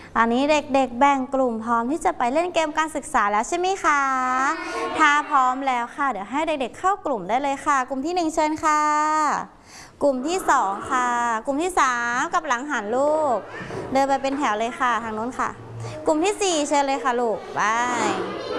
ตอนนี้เด็กๆแบ่งกลุ่มพร้อมที่จะไปเล่นเกมการศึกษาแล้วใช่ไหมคะถ้าพร้อมแล้วค่ะเดี๋ยวให้เด็กๆเข้ากลุ่มได้เลยค่ะกลุ่มที่1เชิญค่ะกลุ่มที่2ค่ะกลุ่มที่3กับหลังหันลูกเดินไปเป็นแถวเลยค่ะทางโน้นค่ะกลุ่มที่4เชิญเลยค่ะลูกไป